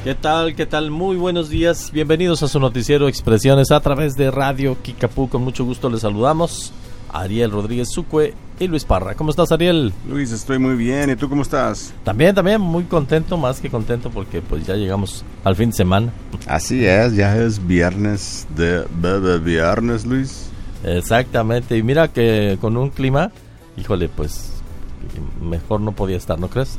¿Qué tal? ¿Qué tal? Muy buenos días. Bienvenidos a su noticiero Expresiones a través de Radio Kickapoo. Con mucho gusto les saludamos Ariel Rodríguez Sucue y Luis Parra. ¿Cómo estás, Ariel? Luis, estoy muy bien. ¿Y tú cómo estás? También, muy contento, más que contento, porque pues ya llegamos al fin de semana. Así es, ya es viernes de viernes, Luis. Exactamente, y mira que con un clima, híjole, pues mejor no podía estar, ¿no crees?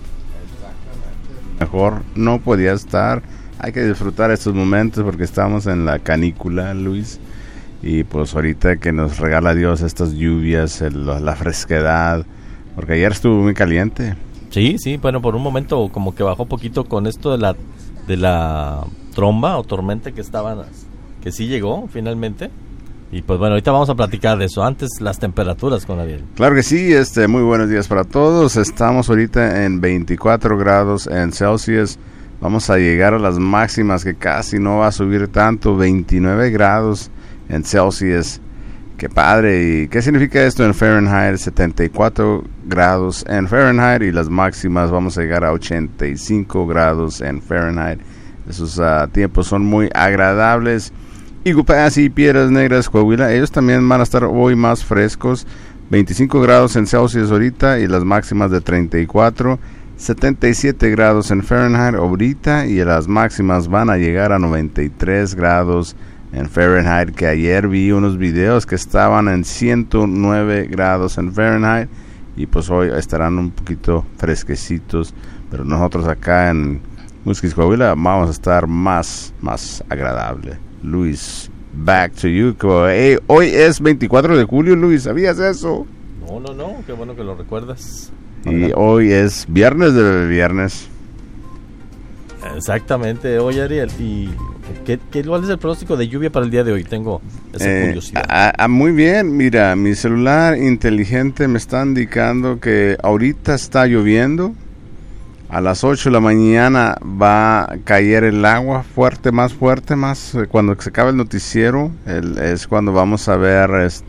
Mejor no podía estar. Hay que disfrutar estos momentos porque estamos en la canícula, Luis. Y pues ahorita que nos regala Dios estas lluvias, la fresquedad, porque ayer estuvo muy caliente. Sí, bueno, por un momento como que bajó poquito con esto de la tromba o tormenta que sí llegó finalmente. Y pues bueno, ahorita vamos a platicar de eso. Antes, las temperaturas con Ariel. Claro que sí, muy buenos días para todos. Estamos ahorita en 24 grados en Celsius. Vamos a llegar a las máximas, que casi no va a subir tanto, 29 grados en Celsius. Qué padre. ¿Y qué significa esto en Fahrenheit? 74 grados en Fahrenheit, y las máximas vamos a llegar a 85 grados en Fahrenheit. Esos tiempos son muy agradables. Y Gupasi, Piedras Negras, Coahuila, ellos también van a estar hoy más frescos, 25 grados en Celsius ahorita y las máximas de 34, 77 grados en Fahrenheit ahorita y las máximas van a llegar a 93 grados en Fahrenheit, que ayer vi unos videos que estaban en 109 grados en Fahrenheit y pues hoy estarán un poquito fresquecitos, pero nosotros acá en Musquis, Coahuila, vamos a estar más agradable. Luis, back to you. Hey, hoy es 24 de julio, Luis, ¿sabías eso? No, qué bueno que lo recuerdas. Y hoy es viernes de viernes. Exactamente, hoy, Ariel. ¿Y cuál es el pronóstico de lluvia para el día de hoy? Tengo esa curiosidad. Muy bien, mira, mi celular inteligente me está indicando que ahorita está lloviendo. A las 8 de la mañana va a caer el agua más fuerte, cuando se acabe el noticiero, es cuando vamos a ver,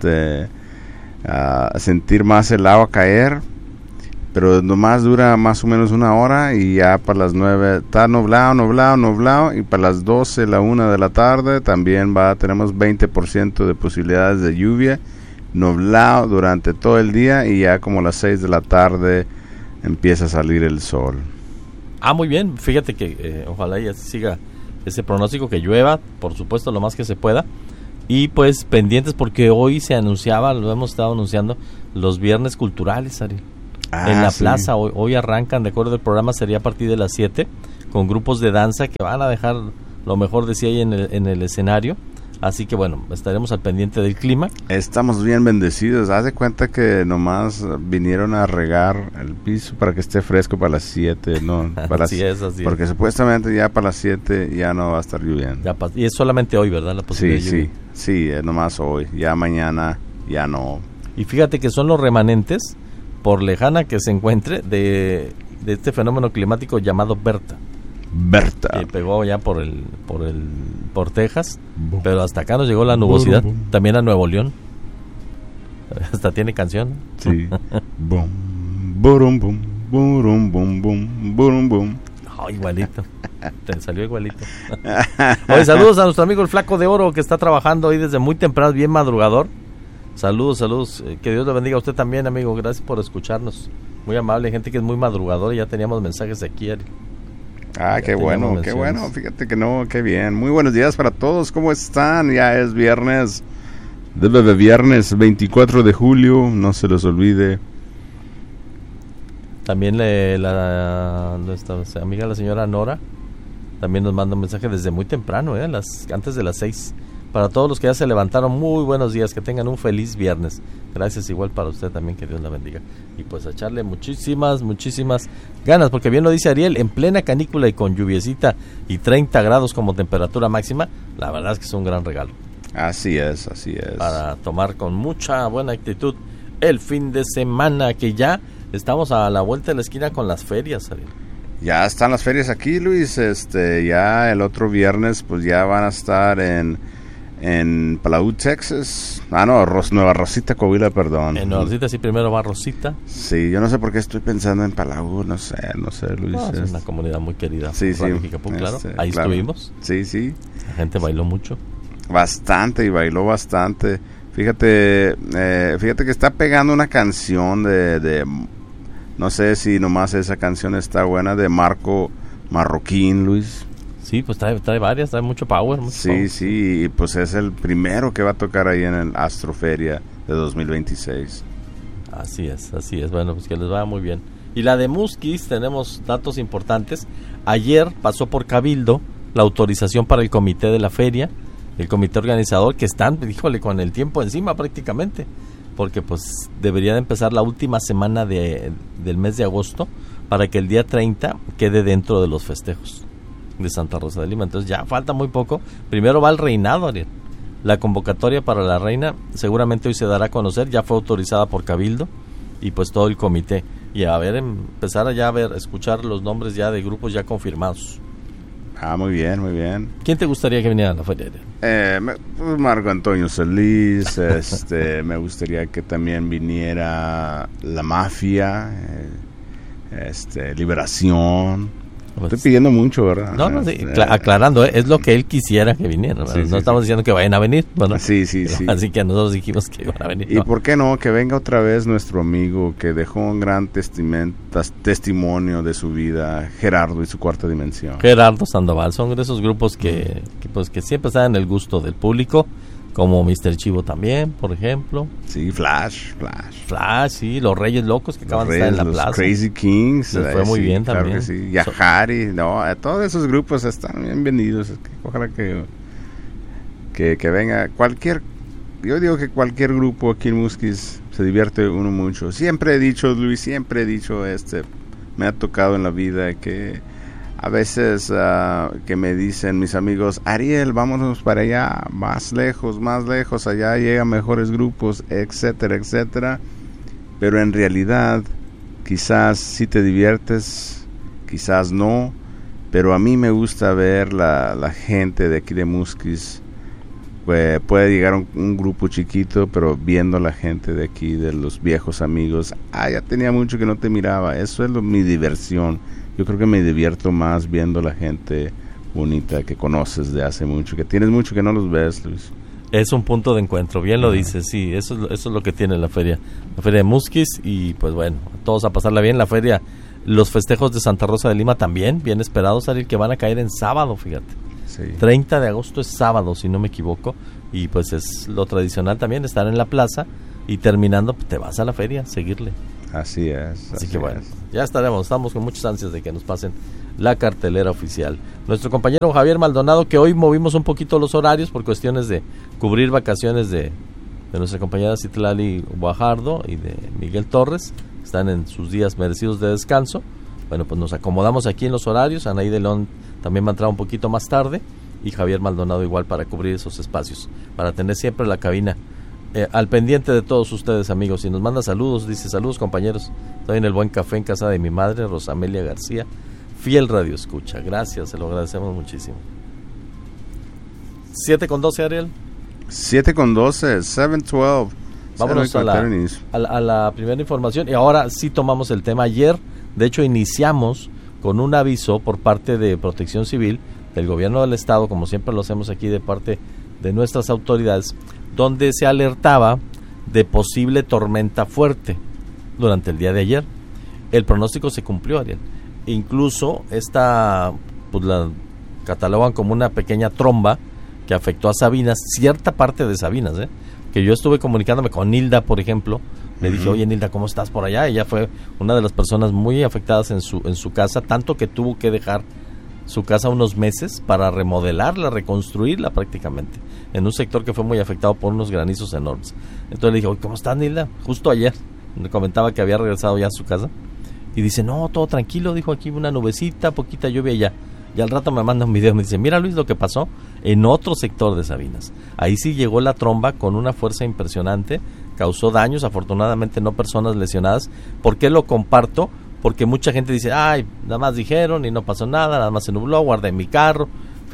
a sentir más el agua caer, pero nomás dura más o menos una hora y ya para las 9 está nublado, y para las 12, la 1 de la tarde también tenemos 20% de posibilidades de lluvia, nublado durante todo el día y ya como a las 6 de la tarde empieza a salir el sol. Muy bien, fíjate que ojalá ya siga ese pronóstico, que llueva, por supuesto, lo más que se pueda. Y pues pendientes porque hoy se anunciaba, lo hemos estado anunciando, los viernes culturales, Ari. En la plaza, hoy arrancan, de acuerdo al programa, sería a partir de las 7, con grupos de danza que van a dejar lo mejor de sí ahí en el escenario. Así que bueno, estaremos al pendiente del clima. Estamos bien bendecidos. Haz de cuenta que nomás vinieron a regar el piso para que esté fresco para las 7, ¿no? Así es. Porque supuestamente ya para las 7 ya no va a estar lloviendo. Y es solamente hoy, ¿verdad? La posibilidad de lluvia. Sí, nomás hoy. Ya mañana ya no. Y fíjate que son los remanentes, por lejana que se encuentre, de este fenómeno climático llamado Berta. Que pegó ya por Texas, pero hasta acá nos llegó la nubosidad, también a Nuevo León. Hasta tiene canción. Sí. Bum, burum, bum, burum, bum, bum, burum, bum. Igualito. Te salió igualito. Oye, saludos a nuestro amigo el Flaco de Oro, que está trabajando hoy desde muy temprano, bien madrugador. Saludos. Que Dios le bendiga a usted también, amigo. Gracias por escucharnos. Muy amable, gente que es muy madrugadora. Ya teníamos mensajes de aquí, Ari. Qué bueno. Fíjate que qué bien. Muy buenos días para todos. ¿Cómo están? Ya es viernes. Viernes 24 de julio. No se los olvide. También nuestra amiga, la señora Nora, también nos manda un mensaje desde muy temprano, antes de las 6. Para todos los que ya se levantaron, muy buenos días. Que tengan un feliz viernes. Gracias igual para usted también, que Dios la bendiga. Y pues a echarle muchísimas ganas, porque bien lo dice Ariel, en plena canícula y con lluviecita y 30 grados como temperatura máxima, la verdad es que es un gran regalo. Así es. Para tomar con mucha buena actitud el fin de semana, que ya estamos a la vuelta de la esquina con las ferias, Ariel. Ya están las ferias aquí, Luis. Ya el otro viernes pues ya van a estar en en Palau, Texas. No, Nueva Rosita, Coahuila, perdón. En Nueva Rosita, sí, primero va Rosita. Sí, yo no sé por qué estoy pensando en Palau, no sé, Luis. No, es una comunidad muy querida. Sí, sí. Claro. Ahí claro. Estuvimos. Sí, sí. La gente bailó mucho. Bastante, y bailó bastante. Fíjate que está pegando una canción de no sé si nomás esa canción está buena, de Marco Marroquín, Luis. Sí, pues trae varias, trae mucho power. Sí, y pues es el primero que va a tocar ahí en el Astroferia de 2026. Así es. Bueno, pues que les vaya muy bien. Y la de Muskis, tenemos datos importantes. Ayer pasó por Cabildo la autorización para el comité de la feria, el comité organizador, que están, híjole, con el tiempo encima prácticamente, porque pues debería de empezar la última semana del mes de agosto para que el día 30 quede dentro de los festejos de Santa Rosa de Lima. Entonces ya falta muy poco. Primero va el reinado, Ariel. La convocatoria para la reina seguramente hoy se dará a conocer, ya fue autorizada por Cabildo y pues todo el comité. Y a ver, empezar a escuchar los nombres ya de grupos ya confirmados. Muy bien, muy bien. ¿Quién te gustaría que viniera a la feria? Marco Antonio Solís, me gustaría que también viniera La Mafia, Liberación. Pues, estoy pidiendo mucho, ¿verdad? No, sí, aclarando, es lo que él quisiera que viniera. Sí, no estamos diciendo que vayan a venir, ¿verdad? Sí. Así que nosotros dijimos que iban a venir. ¿Y por qué no? Que venga otra vez nuestro amigo que dejó un gran testimonio de su vida, Gerardo y su Cuarta Dimensión. Gerardo Sandoval, son de esos grupos que siempre están en el gusto del público, como Mr. Chivo también, por ejemplo. Sí, Flash, sí, los Reyes Locos que acaban de estar en la plaza. Crazy Kings. Les fue muy bien claro también. Que sí. Yahari, todos esos grupos están bienvenidos. Ojalá que venga yo digo que cualquier grupo aquí en Muskis se divierte uno mucho. Siempre he dicho, Luis, me ha tocado en la vida que a veces que me dicen mis amigos, Ariel, vámonos para allá, más lejos, allá llegan mejores grupos, etcétera, etcétera. Pero en realidad, quizás sí te diviertes, quizás no, pero a mí me gusta ver la gente de aquí de Muskis. Puede llegar un grupo chiquito, pero viendo la gente de aquí, de los viejos amigos, ya tenía mucho que no te miraba, eso es mi diversión. Yo creo que me divierto más viendo la gente bonita que conoces de hace mucho, que tienes mucho que no los ves, Luis. Es un punto de encuentro, bien lo dices, sí, eso es lo que tiene la feria de Muskis. Y pues bueno, todos a pasarla bien. La feria, los festejos de Santa Rosa de Lima también, bien esperados, Ariel, que van a caer en sábado, fíjate. Sí. 30 de agosto es sábado, si no me equivoco, y pues es lo tradicional también, estar en la plaza y terminando, pues, te vas a la feria, seguirle. Así es. Así que bueno, ya estamos con muchas ansias de que nos pasen la cartelera oficial. Nuestro compañero Javier Maldonado, que hoy movimos un poquito los horarios por cuestiones de cubrir vacaciones de nuestra compañera Citlali Guajardo y de Miguel Torres, están en sus días merecidos de descanso. Bueno, pues nos acomodamos aquí en los horarios. Anaí de León también va a entrar un poquito más tarde y Javier Maldonado igual para cubrir esos espacios, para tener siempre la cabina al pendiente de todos ustedes, amigos. Y nos manda saludos, dice: saludos, compañeros, estoy en el Buen Café en casa de mi madre, Rosamelia García, fiel radio escucha. Gracias, se lo agradecemos muchísimo. 7:12, Ariel. 7:12, 7:12. Vámonos a la primera información. Y ahora sí tomamos el tema. Ayer, de hecho, iniciamos con un aviso por parte de Protección Civil, del gobierno del estado, como siempre lo hacemos aquí de parte de nuestras autoridades, donde se alertaba de posible tormenta fuerte durante el día de ayer. El pronóstico se cumplió, Ariel. Incluso esta, pues la catalogan como una pequeña tromba que afectó a Sabinas, cierta parte de Sabinas, que yo estuve comunicándome con Nilda, por ejemplo. Le dije: oye, Nilda, ¿cómo estás por allá? Ella fue una de las personas muy afectadas en su casa, tanto que tuvo que dejar su casa unos meses para remodelarla, reconstruirla prácticamente, en un sector que fue muy afectado por unos granizos enormes. Entonces le dije: oye, ¿cómo estás, Nilda? Justo ayer me comentaba que había regresado ya a su casa y dice: no, todo tranquilo, dijo, aquí una nubecita, poquita lluvia y ya. Y al rato me manda un video, me dice: mira, Luis, lo que pasó en otro sector de Sabinas. Ahí sí llegó la tromba con una fuerza impresionante, causó daños, afortunadamente no personas lesionadas. ¿Por qué lo comparto? Porque mucha gente dice: ay, nada más dijeron y no pasó nada, nada más se nubló, guardé mi carro.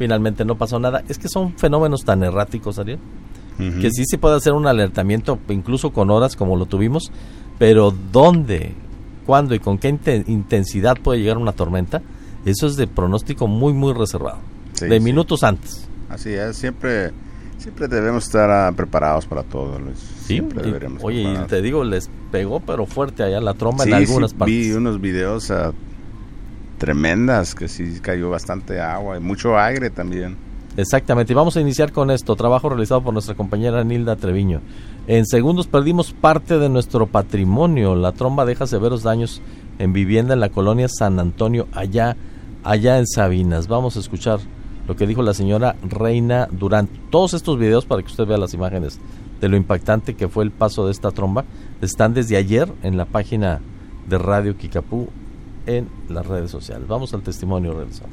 finalmente no pasó nada. Es que son fenómenos tan erráticos, Ariel, que sí se puede hacer un alertamiento, incluso con horas como lo tuvimos, pero ¿dónde, cuándo y con qué intensidad puede llegar una tormenta? Eso es de pronóstico muy, muy reservado, minutos antes. Así es, siempre debemos estar preparados para todo, Luis. Siempre deberemos. Oye, y te digo, les pegó pero fuerte allá la tromba en algunas partes. Vi unos videos tremendas, que sí cayó bastante agua y mucho aire también. Exactamente, y vamos a iniciar con esto, trabajo realizado por nuestra compañera Nilda Treviño. En segundos perdimos parte de nuestro patrimonio. La tromba deja severos daños en vivienda en la colonia San Antonio, allá en Sabinas. Vamos a escuchar lo que dijo la señora Reina Durán. Todos estos videos, para que usted vea las imágenes de lo impactante que fue el paso de esta tromba, están desde ayer en la página de Radio Kickapoo en las redes sociales. Vamos al testimonio realizado.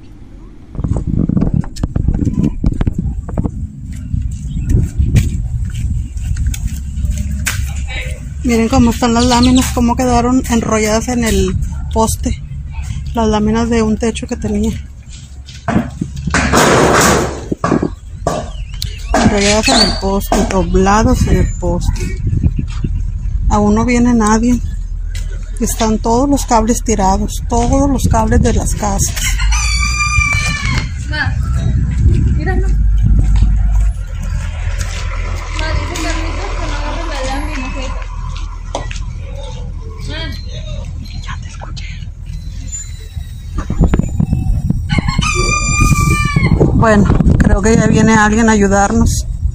Miren cómo están las láminas, cómo quedaron enrolladas en el poste, las láminas de un techo que tenía. Enrolladas en el poste, doblados en el poste. Aún no viene nadie. Están todos los cables tirados, todos los cables de las casas. Míralo. Dice Carlitos que no agarre la lámina, Ya te escuché. Bueno, creo que ya viene alguien a ayudarnos.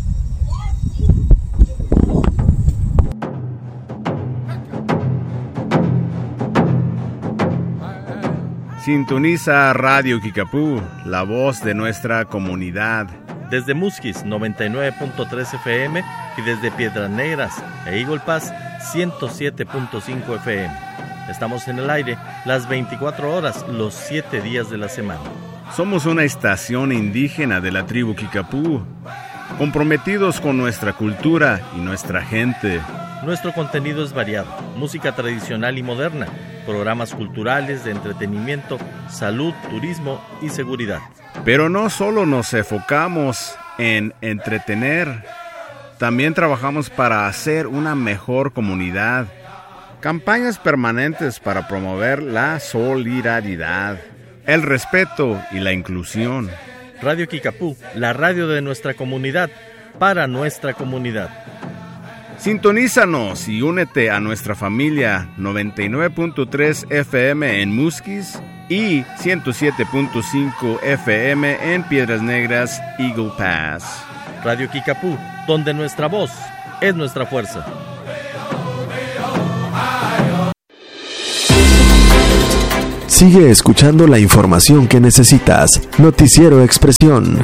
Sintoniza Radio Kickapoo, la voz de nuestra comunidad. Desde Musquis 99.3 FM y desde Piedras Negras e Eagle Pass 107.5 FM. Estamos en el aire las 24 horas, los 7 días de la semana. Somos una estación indígena de la tribu Kickapoo, comprometidos con nuestra cultura y nuestra gente. Nuestro contenido es variado, música tradicional y moderna, programas culturales, de entretenimiento, salud, turismo y seguridad. Pero no solo nos enfocamos en entretener, también trabajamos para hacer una mejor comunidad. Campañas permanentes para promover la solidaridad, el respeto y la inclusión. Radio Kickapoo, la radio de nuestra comunidad, para nuestra comunidad. Sintonízanos y únete a nuestra familia 99.3 FM en Musquis y 107.5 FM en Piedras Negras, Eagle Pass. Radio Kickapoo, donde nuestra voz es nuestra fuerza. Sigue escuchando la información que necesitas. Noticiero Expresión.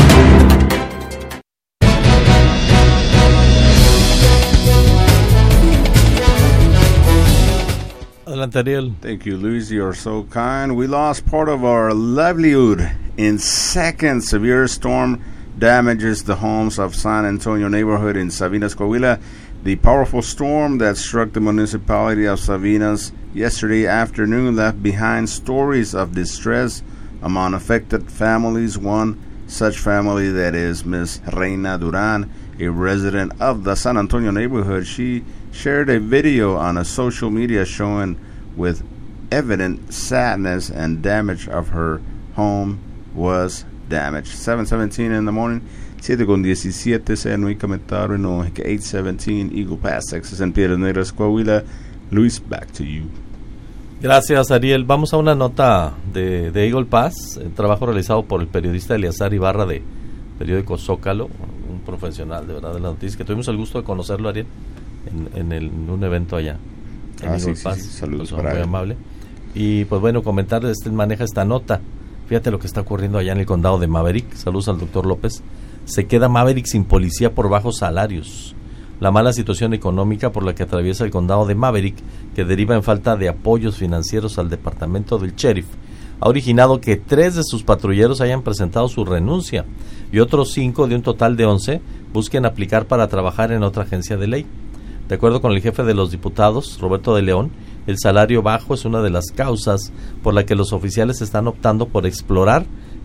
Thank you, Luis. You're so kind. We lost part of our livelihood in seconds. Severe storm damages the homes of San Antonio neighborhood in Sabinas, Coahuila. The powerful storm that struck the municipality of Sabinas yesterday afternoon left behind stories of distress among affected families. One such family, that is Miss Reina Duran, a resident of the San Antonio neighborhood. She shared a video on a social media showing with evident sadness and damage of her home was damaged. 7:17 in the morning, 7:17, sea no comentario no 817 Eagle Pass, Texas, en Piedras Negras, Coahuila. Luis, back to you. Gracias, Ariel. Vamos a una nota de Eagle Pass, trabajo realizado por el periodista Eleazar Ibarra de periódico Zócalo, un profesional de verdad de las noticias, que tuvimos el gusto de conocerlo, Ariel, en un evento allá en Eagle Pass. Sí. Saludos para él. Muy amable. Y pues bueno, comentarles, maneja esta nota. Fíjate lo que está ocurriendo allá en el condado de Maverick. Saludos al doctor López. Se queda Maverick sin policía por bajos salarios. La mala situación económica por la que atraviesa el condado de Maverick, que deriva en falta de apoyos financieros al departamento del sheriff, ha originado que 3 de sus patrulleros hayan presentado su renuncia y otros 5 de un total de 11 busquen aplicar para trabajar en otra agencia de ley. De acuerdo con el jefe de los diputados, Roberto de León, el salario bajo es una de las causas por la que los oficiales están optando por explorar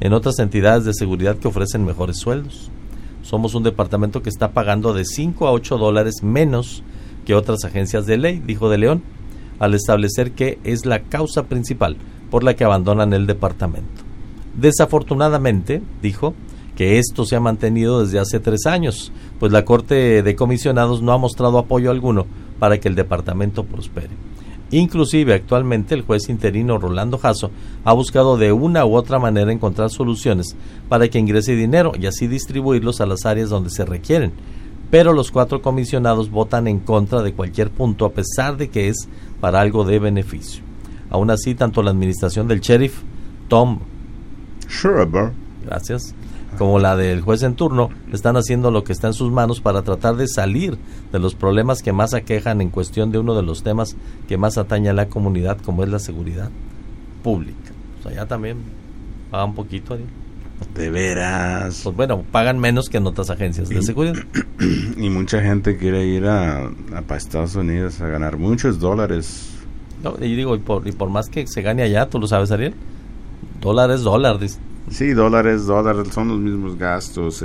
en otras entidades de seguridad que ofrecen mejores sueldos. Somos un departamento que está pagando de $5 a $8 menos que otras agencias de ley, dijo De León, al establecer que es la causa principal por la que abandonan el departamento. Desafortunadamente, dijo, que esto se ha mantenido desde hace 3 años, pues la Corte de Comisionados no ha mostrado apoyo alguno para que el departamento prospere. Inclusive, actualmente, el juez interino Rolando Jasso ha buscado de una u otra manera encontrar soluciones para que ingrese dinero y así distribuirlos a las áreas donde se requieren. Pero los 4 comisionados votan en contra de cualquier punto, a pesar de que es para algo de beneficio. Aún así, tanto la administración del sheriff Tom Schreiber, gracias, como la del juez en turno, están haciendo lo que está en sus manos para tratar de salir de los problemas que más aquejan en cuestión de uno de los temas que más atañe a la comunidad, como es la seguridad pública. O sea, ya también pagan un poquito, Ariel. de veras. Pues bueno, pagan menos que en otras agencias de seguridad. Y mucha gente quiere ir para Estados Unidos a ganar muchos dólares. No, y digo, y por más que se gane allá, tú lo sabes, Ariel, dólar, dice. Sí, dólares, son los mismos gastos.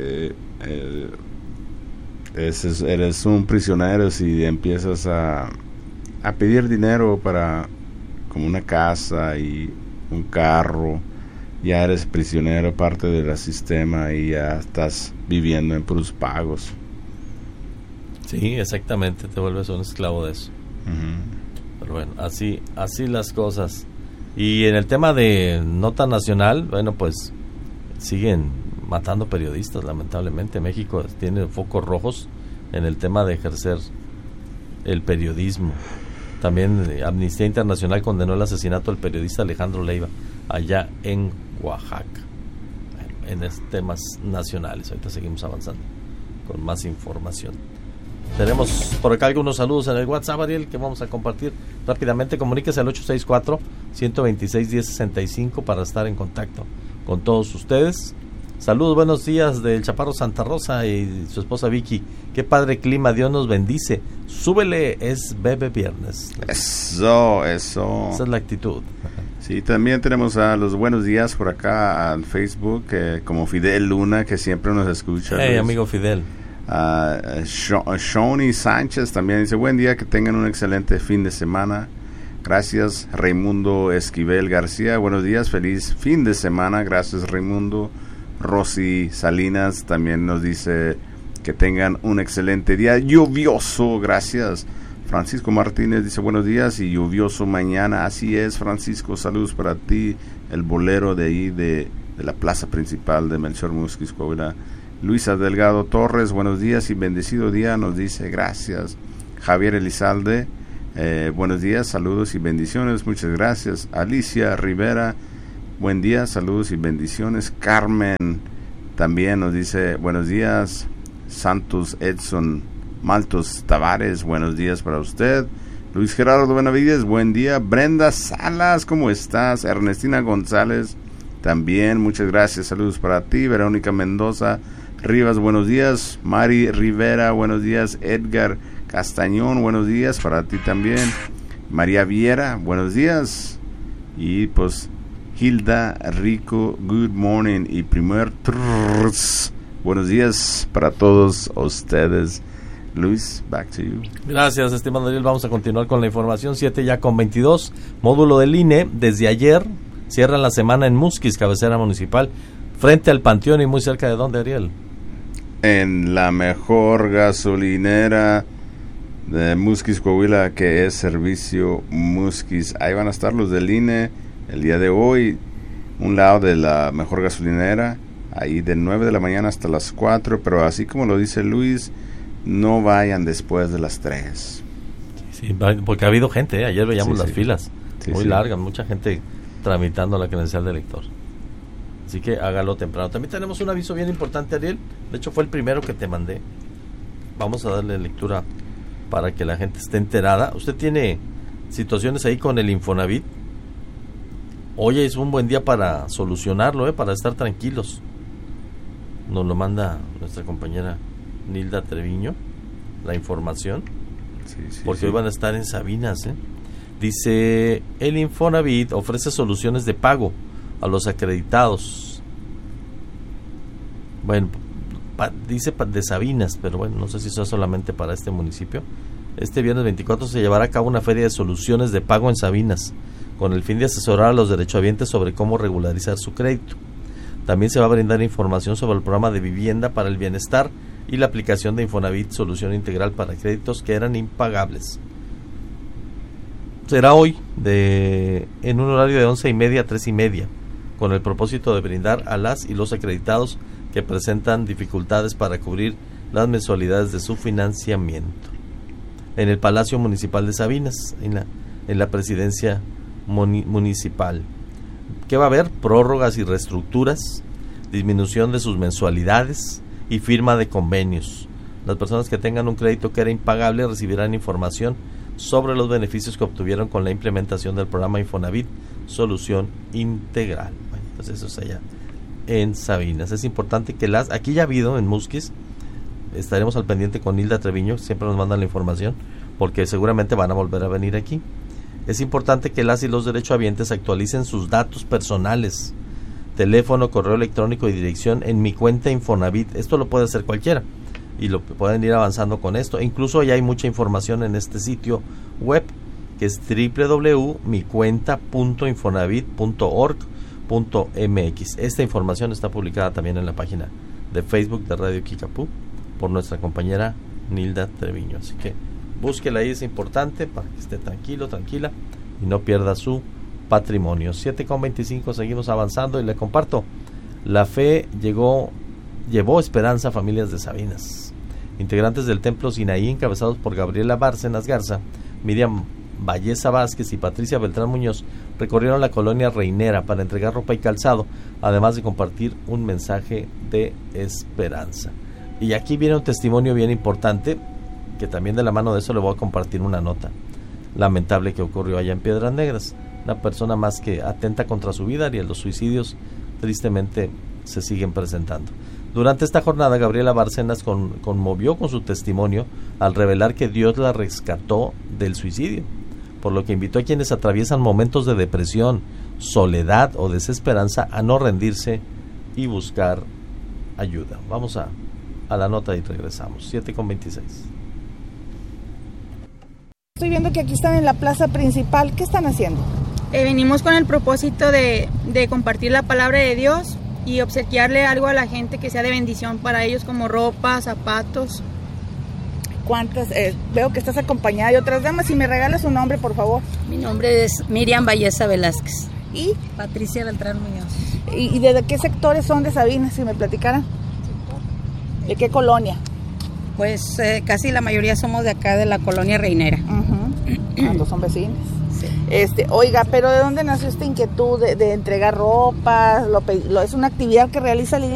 Eres un prisionero si empiezas a pedir dinero para como una casa y un carro. Ya eres prisionero, parte del sistema, y ya estás viviendo en puros pagos. Sí, exactamente, te vuelves un esclavo de eso. Uh-huh. Pero bueno, así las cosas. Y en el tema de nota nacional, bueno, pues siguen matando periodistas, lamentablemente. México tiene focos rojos en el tema de ejercer el periodismo. También Amnistía Internacional condenó el asesinato del periodista Alejandro Leiva allá en Oaxaca. Bueno, en temas nacionales. Ahorita seguimos avanzando con más información. Tenemos por acá algunos saludos en el WhatsApp, Ariel, que vamos a compartir rápidamente. Comuníquese al 864-126-1065 para estar en contacto con todos ustedes. Saludos, buenos días del Chaparro Santa Rosa y su esposa Vicky. Qué padre clima, Dios nos bendice. Súbele, es Bebe Viernes. Eso. Esa es la actitud. Sí, también tenemos a los buenos días por acá al Facebook, como Fidel Luna, que siempre nos escucha. Hey, amigo Fidel. Shoni Sánchez también dice: buen día, que tengan un excelente fin de semana. Gracias. Raimundo Esquivel García, buenos días, feliz fin de semana. Gracias, Raimundo. Rosy Salinas también nos dice que tengan un excelente día lluvioso. Gracias. Francisco Martínez dice: buenos días y lluvioso mañana. Así es, Francisco, saludos para ti, el bolero de ahí de la plaza principal de Melchor Musquis, Coahuila. Luisa Delgado Torres, buenos días y bendecido día, nos dice gracias. Javier Elizalde, buenos días, saludos y bendiciones, muchas gracias. Alicia Rivera, buen día, saludos y bendiciones. Carmen también nos dice buenos días. Santos Edson Maltos Tavares, buenos días para usted. Luis Gerardo Benavides, buen día. Brenda Salas, ¿cómo estás? Ernestina González, también, muchas gracias, saludos para ti. Verónica Mendoza Rivas, buenos días. Mari Rivera, buenos días. Edgar Castañón, buenos días para ti también. María Viera, buenos días. Y pues Hilda Rico, good morning. Y buenos días para todos ustedes. Luis, back to you. Gracias, estimado Ariel. Vamos a continuar con la información. 7:22. Módulo del INE, desde ayer cierran la semana en Musquis, cabecera municipal, frente al Panteón. ¿Y muy cerca de dónde, Ariel? En la mejor gasolinera de Musquis, Coahuila, que es Servicio Musquis. Ahí van a estar los del INE el día de hoy, un lado de la mejor gasolinera, ahí de 9 de la mañana hasta las 4, pero así como lo dice Luis, no vayan después de las 3. Sí, porque ha habido gente, ayer veíamos las filas muy largas, mucha gente tramitando la credencial de elector. Así que hágalo temprano. También tenemos un aviso bien importante, Ariel. De hecho, fue el primero que te mandé. Vamos a darle lectura para que la gente esté enterada. Usted tiene situaciones ahí con el Infonavit. Hoy es un buen día para solucionarlo, para estar tranquilos. Nos lo manda nuestra compañera Nilda Treviño, la información. Porque hoy van a estar en Sabinas. Dice: el Infonavit ofrece soluciones de pago a los acreditados. Bueno, dice de Sabinas, pero bueno, no sé si eso es solamente para este municipio. Este viernes 24 se llevará a cabo una feria de soluciones de pago en Sabinas, con el fin de asesorar a los derechohabientes sobre cómo regularizar su crédito. También se va a brindar información sobre el programa de vivienda para el bienestar y la aplicación de Infonavit Solución Integral para créditos que eran impagables. Será hoy en un horario de 11:30 a 3:30, con el propósito de brindar a las y los acreditados que presentan dificultades para cubrir las mensualidades de su financiamiento. En el Palacio Municipal de Sabinas, en la presidencia municipal. ¿Qué va a haber? Prórrogas y reestructuras, disminución de sus mensualidades y firma de convenios. Las personas que tengan un crédito que era impagable recibirán información sobre los beneficios que obtuvieron con la implementación del programa Infonavit Solución Integral. Bueno, pues eso es allá en Sabinas. Es importante que aquí ya ha habido en Musquis, estaremos al pendiente con Nilda Treviño, siempre nos mandan la información, porque seguramente van a volver a venir aquí. Es importante que las y los derechohabientes actualicen sus datos personales, teléfono, correo electrónico y dirección en mi cuenta Infonavit. Esto lo puede hacer cualquiera y lo pueden ir avanzando con esto. Incluso ya hay mucha información en este sitio web que es www.micuenta.infonavit.org.mx. Esta información está publicada también en la página de Facebook de Radio Kickapoo por nuestra compañera Nilda Treviño. Así que búsquela ahí, es importante para que esté tranquilo, tranquila y no pierda su patrimonio. 7:25, seguimos avanzando y le comparto. La fe llevó esperanza a familias de Sabinas. Integrantes del Templo Sinaí, encabezados por Gabriela Bárcenas Garza, Miriam Valleza Vázquez y Patricia Beltrán Muñoz, recorrieron la colonia Reinera para entregar ropa y calzado, además de compartir un mensaje de esperanza. Y aquí viene un testimonio bien importante, que también de la mano de eso le voy a compartir una nota lamentable que ocurrió allá en Piedras Negras. Una persona más que atenta contra su vida y los suicidios tristemente se siguen presentando. Durante esta jornada, Gabriela Bárcenas conmovió con su testimonio al revelar que Dios la rescató del suicidio, por lo que invitó a quienes atraviesan momentos de depresión, soledad o desesperanza a no rendirse y buscar ayuda. Vamos a la nota y regresamos. 7:26. Estoy viendo que aquí están en la plaza principal. ¿Qué están haciendo? Venimos con el propósito de compartir la palabra de Dios y obsequiarle algo a la gente que sea de bendición para ellos, como ropa, zapatos. ¿Cuántas? Veo que estás acompañada de otras damas. Si me regalas un nombre, por favor. Mi nombre es Miriam Valleza Velázquez. ¿Y? Patricia Beltrán Muñoz. ¿Y de qué sectores son de Sabinas, si me platicaran? ¿De qué colonia? Pues casi la mayoría somos de acá, de la colonia Reinera. Cuando son vecinos. Sí. Oiga, pero ¿de dónde nació esta inquietud de entregar ropa? ¿Es una actividad que realiza el